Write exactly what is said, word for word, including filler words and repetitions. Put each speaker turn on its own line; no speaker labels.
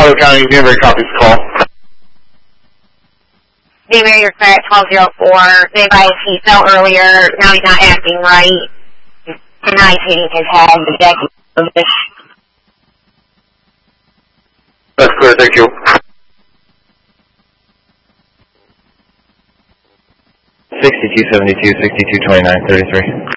Collier County, Danbury copies the call.
Danbury, you're clear at twelve oh four. They advised he fell earlier. Now he's not acting right. And now he's hitting his head. The deck is
That's clear, thank you.
sixty-two seventy-two, sixty-two twenty-nine, thirty-three.